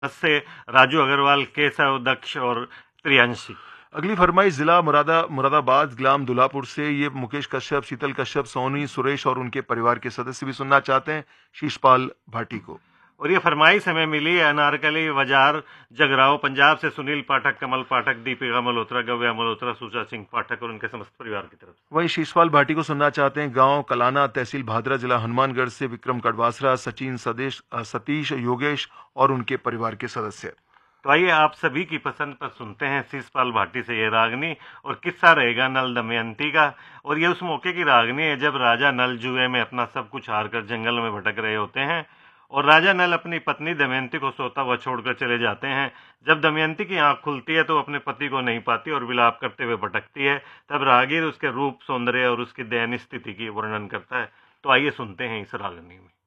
से राजू अग्रवाल, केशव, दक्ष और प्रियांशी। अगली फरमाइश जिला मुरादाबाद ग्राम दुल्हापुर से। ये मुकेश कश्यप, शीतल कश्यप, सोनी, सुरेश और उनके परिवार के सदस्य भी सुनना चाहते हैं शीशपाल भाटी को। और ये फरमाइश हमें मिली है अनारकली वजार जगराव पंजाब से सुनील पाठक, कमल पाठक, दीपिका मल्होत्रा, गव्या मल्होत्रा, सुचा सिंह पाठक और उनके समस्त परिवार की तरफ से। वहीं शीशपाल भाटी को सुनना चाहते हैं गांव कलाना, तहसील भादरा, जिला हनुमानगढ़ से विक्रम कड़वासरा, सचिन, सतीश, योगेश और उनके परिवार के सदस्य। तो आइए आप सभी की पसंद पर सुनते हैं शीशपाल भाटी से ये रागनी। और किस्सा रहेगा नल दमयंती का। और ये उस मौके की रागनी है जब राजा नल जुए में अपना सब कुछ हारकर जंगल में भटक रहे होते हैं और राजा नल अपनी पत्नी दमयंती को सोता हुआ छोड़कर चले जाते हैं। जब दमयंती की आंख खुलती है तो अपने पति को नहीं पाती और विलाप करते हुए भटकती है। तब रागीर उसके रूप, सौंदर्य और उसकी दयनीय स्थिति की वर्णन करता है। तो आइए सुनते हैं इस रागनी में।